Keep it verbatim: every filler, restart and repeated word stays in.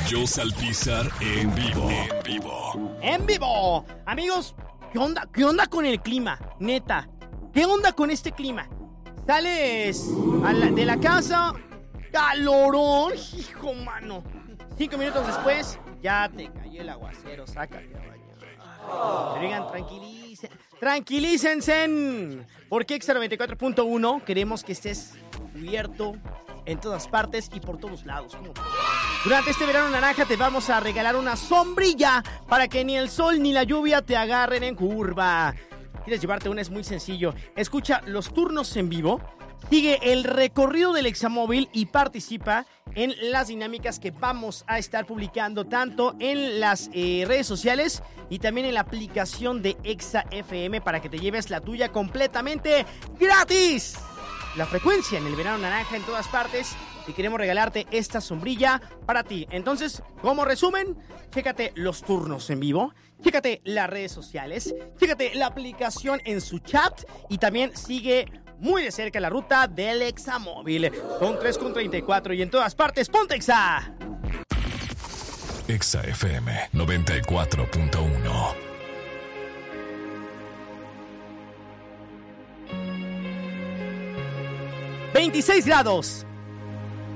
Joss Alpizar en vivo. En vivo. En vivo. Amigos, ¿qué onda? ¿Qué onda con el clima? Neta, ¿qué onda con este clima? Sales a la, de la casa, calorón, hijo mano. Cinco minutos después, ya te cayó el aguacero, sácate a bañar. Oigan, tranquilicen, tranquilícense. Porque Exa noventa y cuatro punto uno queremos que estés cubierto en todas partes y por todos lados. ¿Cómo? Durante este verano naranja te vamos a regalar una sombrilla para que ni el sol ni la lluvia te agarren en curva. ¿Quieres llevarte una? Es muy sencillo. Escucha los turnos en vivo, sigue el recorrido del Examóvil y participa en las dinámicas que vamos a estar publicando tanto en las eh, redes sociales y también en la aplicación de Exa F M para que te lleves la tuya completamente gratis. La frecuencia en el verano naranja en todas partes y queremos regalarte esta sombrilla para ti. Entonces, como resumen, chécate los turnos en vivo, chécate las redes sociales, chécate la aplicación en su chat y también sigue muy de cerca la ruta del Examóvil. Son tres con treinta y cuatro y en todas partes, ¡ponte Exa! Exa F M noventa y cuatro punto uno. veintiséis grados.